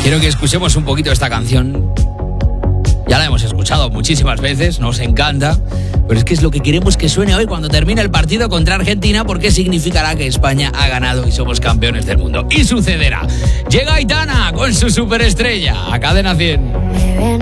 quiero que escuchemos un poquito esta canción. Ya la hemos escuchado muchísimas veces, nos encanta, pero es que es lo que queremos que suene hoy cuando termine el partido contra Argentina, porque significará que España ha ganado y somos campeones del mundo. Y sucederá. Llega Aitana con su superestrella a Cadena 100.